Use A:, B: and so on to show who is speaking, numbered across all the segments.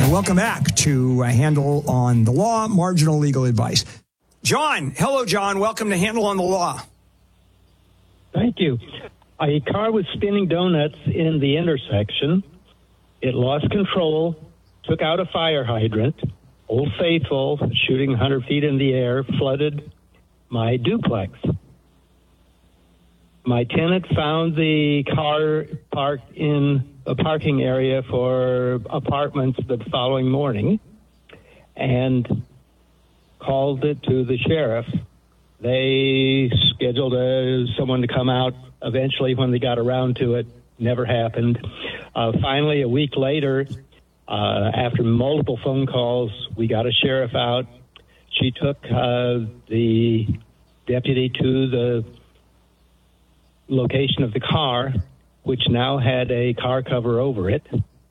A: Welcome back to Handle on the Law, Marginal Legal Advice. John, hello, John. Welcome to Handle on the Law.
B: Thank you. A car was spinning donuts in the intersection. It lost control, took out a fire hydrant. Old Faithful, shooting 100 feet in the air, flooded my duplex. My tenant found the car parked in a parking area for apartments the following morning and called it to the sheriff. They scheduled someone to come out eventually when they got around to it. Never happened. Finally, a week later, after multiple phone calls, we got a sheriff out. She took the deputy to the location of the car, which now had a car cover over it.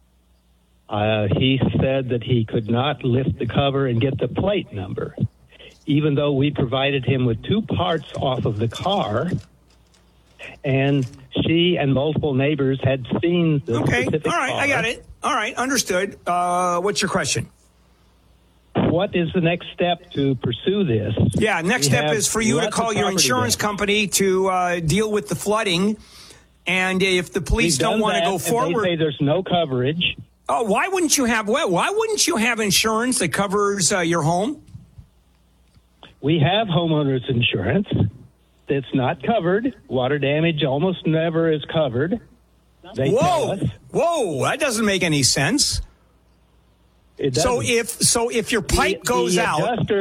B: He said that he could not lift the cover and get the plate number, even though we provided him with two parts off of the car, and she and multiple neighbors had seen the specific car.
A: All right, I got it. All right, understood. What's your question?
B: What is the next step to pursue this?
A: Yeah, next step is for you to call your insurance company to deal with the flooding. And if the police don't want to go forward,
B: they say there's no coverage.
A: Oh, why wouldn't you have insurance that covers your home?
B: We have homeowners insurance that's not covered. Water damage almost never is covered.
A: Whoa, that doesn't make any sense. So if your pipe goes out,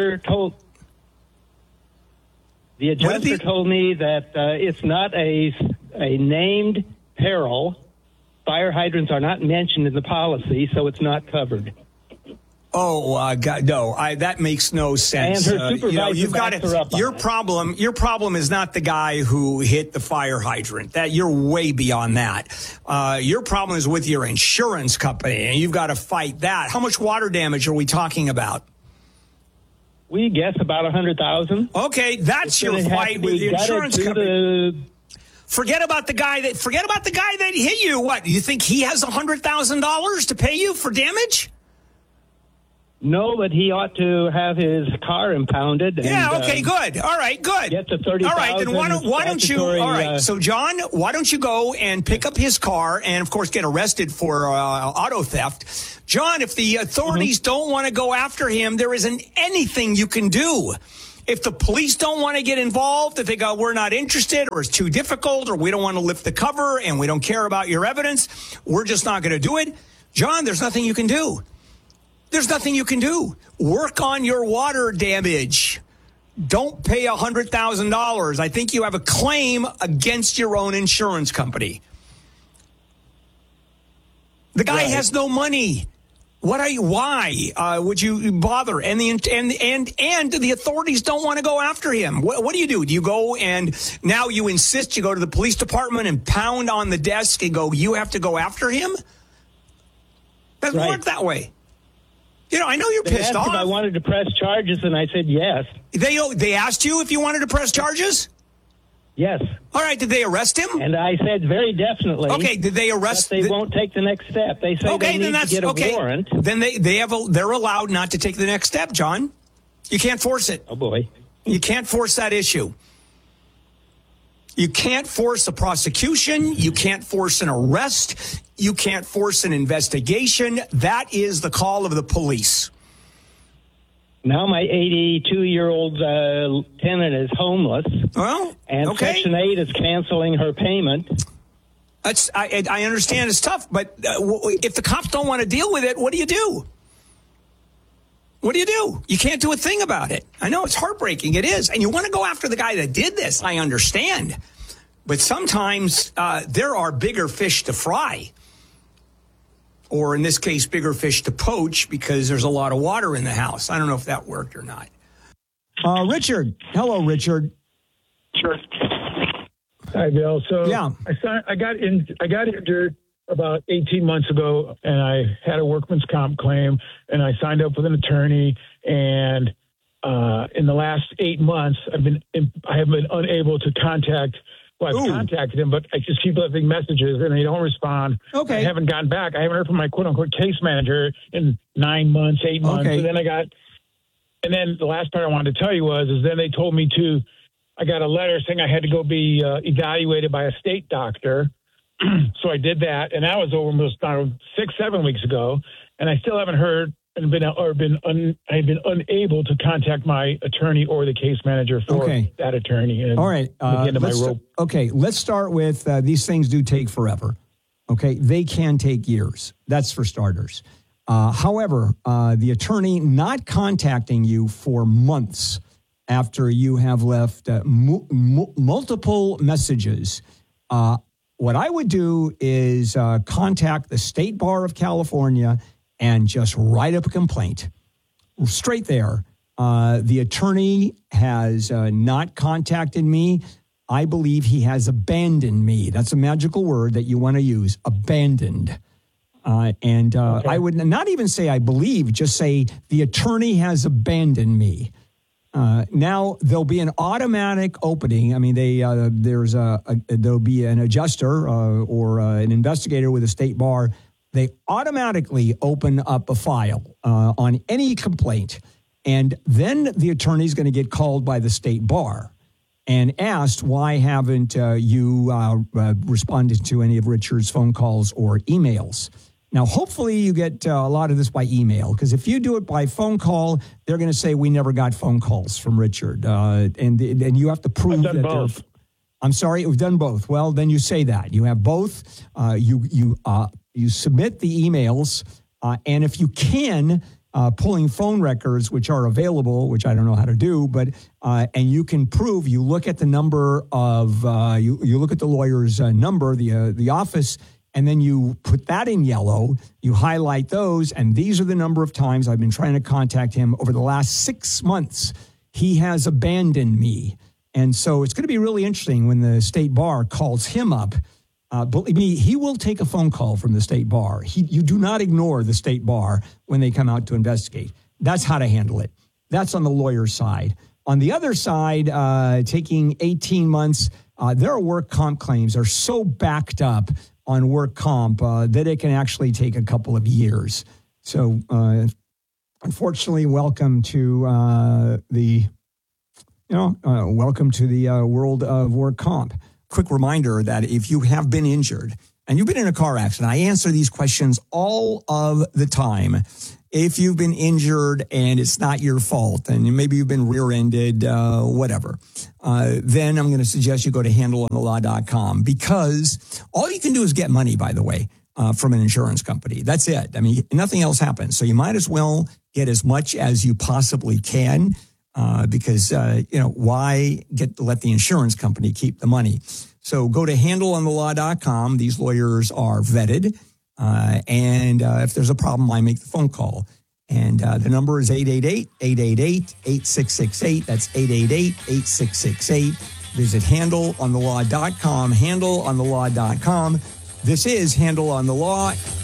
B: the adjuster told me that it's not a named peril. Fire hydrants are not mentioned in the policy, so it's not covered.
A: Oh, God, no! That makes no sense.
B: And her supervisor
A: you've got your problem. Your problem is not the guy who hit the fire hydrant. That you're way beyond that. Your problem is with your insurance company, and you've got to fight that. How much water damage are we talking about?
B: We guess about 100,000.
A: Okay, that's your fight with the insurance company. Forget about the guy that hit you. What, you think he has $100,000 to pay you for damage?
B: No, but he ought to have his car impounded.
A: Yeah, okay, good. All right, good.
B: Get to $30,000.
A: All right, then why don't you, all right, so John, why don't you go and pick up his car and, of course, get arrested for auto theft? John, if the authorities don't want to go after him, there isn't anything you can do. If the police don't want to get involved, if they go, we're not interested, or it's too difficult, or we don't want to lift the cover, and we don't care about your evidence, we're just not going to do it. John, there's nothing you can do. There's nothing you can do. Work on your water damage. Don't pay $100,000. I think you have a claim against your own insurance company. The guy has no money. Why would you bother? And the authorities don't want to go after him. What do? Do you go and now you insist you go to the police department and pound on the desk and go, you have to go after him? Doesn't work that way. You know, I know you're pissed off.
B: If I wanted to press charges, and I said yes.
A: They asked you if you wanted to press charges?
B: Yes.
A: All right. Did they arrest him?
B: And I said very definitely.
A: Okay. Did they arrest?
B: But they won't take the next step. They say they need to get a warrant.
A: Then they're allowed not to take the next step, John. You can't force it.
B: Oh boy.
A: You can't force that issue. You can't force a prosecution. You can't force an arrest. You can't force an investigation. That is the call of the police.
B: Now my 82-year-old tenant is homeless.
A: Well,
B: and Section 8 is canceling her payment.
A: I understand it's tough, but if the cops don't want to deal with it, what do you do? What do you do? You can't do a thing about it. I know it's heartbreaking. It is. And you want to go after the guy that did this. I understand. But sometimes there are bigger fish to fry. Or in this case, bigger fish to poach because there's a lot of water in the house. I don't know if that worked or not. Richard. Hello, Richard.
C: Sure. Hi, Bill. So
A: yeah.
C: I got injured about 18 months ago, and I had a workman's comp claim, and I signed up with an attorney. And in the last 8 months, I have been unable to contact Well, I've contacted him, but I just keep leaving messages, and they don't respond.
A: Okay.
C: I haven't gotten back. I haven't heard from my quote-unquote case manager in 9 months, 8 months.
A: Okay.
C: And then the last part I wanted to tell you is then they told me I got a letter saying I had to go be evaluated by a state doctor. So I did that, and that was almost 6-7 weeks ago, and I still haven't heard and I've been unable to contact my attorney or the case manager for that attorney. And
A: all right. Let's start with these things do take forever. Okay. They can take years. That's for starters. However, the attorney not contacting you for months after you have left multiple messages, what I would do is contact the State Bar of California and just write up a complaint straight there. The attorney has not contacted me. I believe he has abandoned me. That's a magical word that you want to use, abandoned. I would not even say I believe, just say the attorney has abandoned me. Now there'll be an automatic opening. I mean, there'll be an adjuster or an investigator with a state bar. They automatically open up a file on any complaint, and then the attorney is going to get called by the state bar and asked, why haven't you responded to any of Richard's phone calls or emails? Now, hopefully you get a lot of this by email, because if you do it by phone call, they're going to say we never got phone calls from Richard, and you have to prove
C: I've done
A: that
C: both.
A: I'm sorry, we've done both. Well, then you say that. You have both. You submit the emails, and if you can, pulling phone records, which are available, which I don't know how to do, but and you can prove, you look at the number of, you look at the lawyer's number, the office, and then you put that in yellow, you highlight those, and these are the number of times I've been trying to contact him over the last 6 months. He has abandoned me. And so it's going to be really interesting when the state bar calls him up. Believe me, he will take a phone call from the state bar. You do not ignore the state bar when they come out to investigate. That's how to handle it. That's on the lawyer's side. On the other side, taking 18 months, their work comp claims are so backed up on work comp that it can actually take a couple of years. So, unfortunately, welcome to the world of work comp. Quick reminder that if you have been injured and you've been in a car accident, I answer these questions all of the time. If you've been injured and it's not your fault, and maybe you've been rear-ended, whatever, then I'm going to suggest you go to handleonthelaw.com, because all you can do is get money, by the way, from an insurance company. That's it. I mean, nothing else happens. So you might as well get as much as you possibly can. Because why let the insurance company keep the money? So go to handleonthelaw.com. These lawyers are vetted. And if there's a problem, I make the phone call. And the number is 888-888-8668. That's 888-8668. Visit handleonthelaw.com, handleonthelaw.com. This is Handle on the Law.